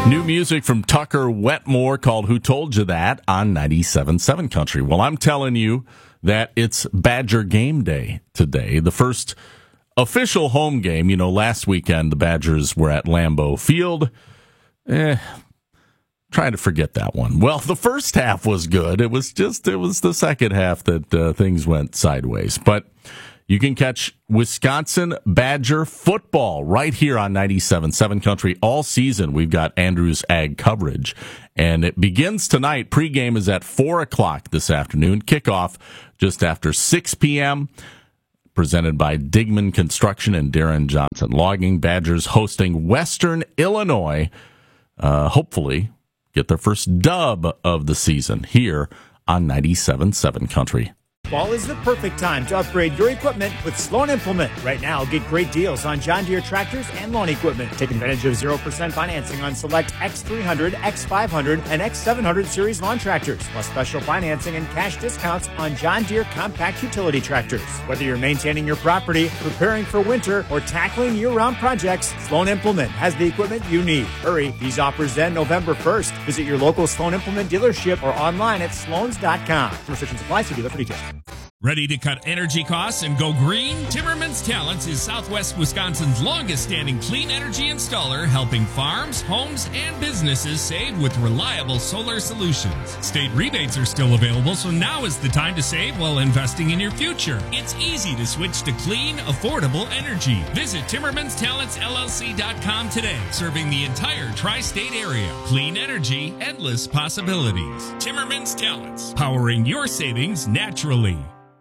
New music from Tucker Wetmore called Who Told You That on 97.7 Country. Well, I'm telling you that it's Badger game day today. The first official home game. You know, last weekend the Badgers were at Lambeau Field. Trying to forget that one. Well, the first half was good. It was the second half that things went sideways. But you can catch Wisconsin Badger football right here on 97.7 Country all season. We've got Andrews Ag coverage, and it begins tonight. Pregame is at 4 o'clock this afternoon. Kickoff just after 6 p.m., presented by Digman Construction and Darren Johnson Logging. Badgers hosting Western Illinois, hopefully get their first dub of the season here on 97.7 Country. Fall is the perfect time to upgrade your equipment with Sloan Implement. Right now, get great deals on John Deere tractors and lawn equipment. Take advantage of 0% financing on select X300, X500, and X700 series lawn tractors, plus special financing and cash discounts on John Deere compact utility tractors. Whether you're maintaining your property, preparing for winter, or tackling year-round projects, Sloan Implement has the equipment you need. Hurry, these offers end November 1st. Visit your local Sloan Implement dealership or online at sloans.com. Restrictions apply, see dealer for details. Ready to cut energy costs and go green? Timmerman's Talents is Southwest Wisconsin's longest-standing clean energy installer, helping farms, homes, and businesses save with reliable solar solutions. State rebates are still available, so now is the time to save while investing in your future. It's easy to switch to clean, affordable energy. Visit TimmermansTalentsLLC.com today, serving the entire tri-state area. Clean energy, endless possibilities. Timmerman's Talents, powering your savings naturally.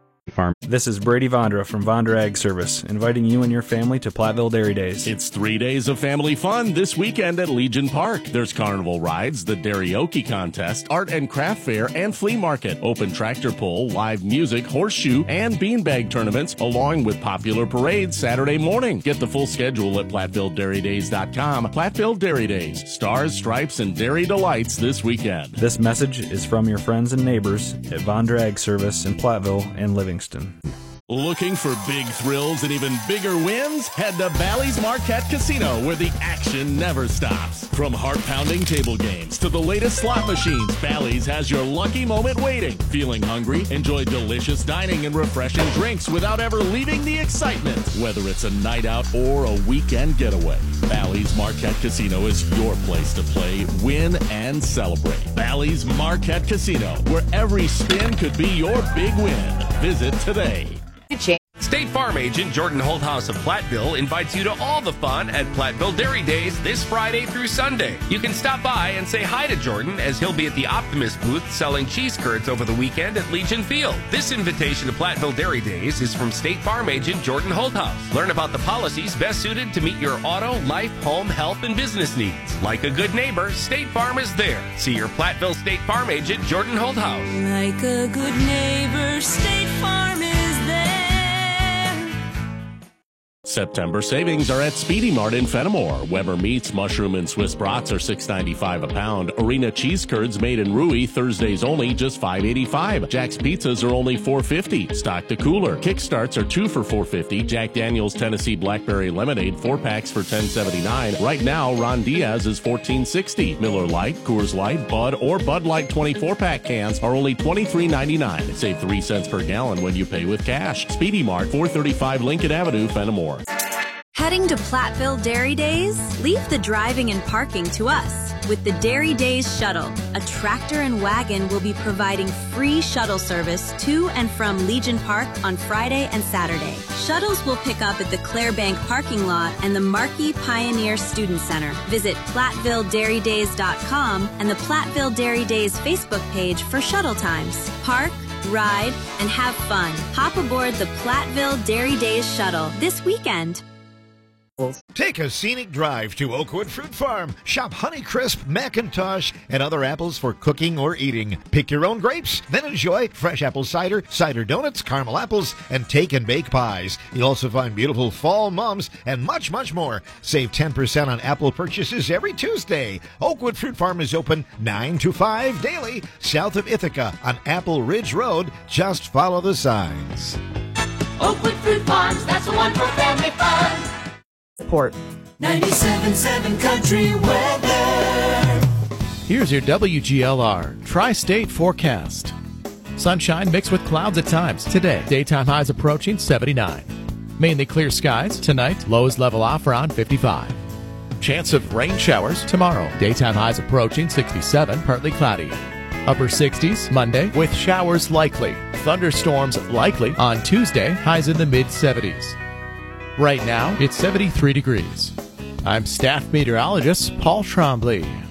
This is Brady Vondra from Vondra Ag Service, inviting you and your family to Platteville Dairy Days. It's 3 days of family fun this weekend at Legion Park. There's carnival rides, the Daraoke contest, art and craft fair, and flea market, open tractor pull, live music, horseshoe, and beanbag tournaments, along with popular parades Saturday morning. Get the full schedule at PlattevilleDairyDays.com. Platteville Dairy Days, stars, stripes, and dairy delights this weekend. This message is from your friends and neighbors at Vondra Ag Service in Platteville and Livingston. Looking for big thrills and even bigger wins? Head to Bally's Marquette Casino, where the action never stops. From heart-pounding table games to the latest slot machines, Bally's has your lucky moment waiting. Feeling hungry? Enjoy delicious dining and refreshing drinks without ever leaving the excitement. Whether it's a night out or a weekend getaway, Bally's Marquette Casino is your place to play, win, and celebrate. Bally's Marquette Casino, where every spin could be your big win. Visit today. State Farm agent Jordan Holthouse of Platteville invites you to all the fun at Platteville Dairy Days this Friday through Sunday. You can stop by and say hi to Jordan, as he'll be at the Optimist booth selling cheese curds over the weekend at Legion Field. This invitation to Platteville Dairy Days is from State Farm agent Jordan Holthouse. Learn about the policies best suited to meet your auto, life, home, health, and business needs. Like a good neighbor, State Farm is there. See your Platteville State Farm agent Jordan Holthouse. Like a good neighbor, State Farm is there. September savings are at Speedy Mart in Fenimore. Weber meats, mushroom, and Swiss brats are $6.95 a pound. Arena cheese curds made in Rui, Thursdays only, just $5.85. Jack's pizzas are only $4.50. Stock the cooler. Kickstarts are 2 for $4.50. Jack Daniel's Tennessee Blackberry Lemonade, 4 packs for $10.79. Right now, Ron Diaz is $14.60. Miller Lite, Coors Light, Bud, or Bud Light 24-pack cans are only $23.99. Save 3 cents per gallon when you pay with cash. Speedy Mart, 435 Lincoln Avenue, Fenimore. Heading to Platteville Dairy Days? Leave the driving and parking to us. With the Dairy Days Shuttle, a tractor and wagon will be providing free shuttle service to and from Legion Park on Friday and Saturday. Shuttles will pick up at the Clarebank parking lot and the Markey Pioneer Student Center. Visit PlattevilleDairyDays.com and the Platteville Dairy Days Facebook page for shuttle times. Park, ride, and have fun. Hop aboard the Platteville Dairy Days Shuttle this weekend. Take a scenic drive to Oakwood Fruit Farm. Shop Honeycrisp, Macintosh, and other apples for cooking or eating. Pick your own grapes, then enjoy fresh apple cider, cider donuts, caramel apples, and take and bake pies. You'll also find beautiful fall mums and much, much more. Save 10% on apple purchases every Tuesday. Oakwood Fruit Farm is open 9 to 5 daily, south of Ithaca on Apple Ridge Road. Just follow the signs. Oakwood Fruit Farms, that's the one for family fun. Port. 97.7 Country Weather. Here's your WGLR Tri-State forecast. Sunshine mixed with clouds at times today. Daytime highs approaching 79. Mainly clear skies tonight. Lows level off around 55. Chance of rain showers tomorrow. Daytime highs approaching 67. Partly cloudy. Upper 60s Monday with showers likely. Thunderstorms likely on Tuesday. Highs in the mid-70s. Right now it's 73 degrees. I'm staff meteorologist Paul Trombley.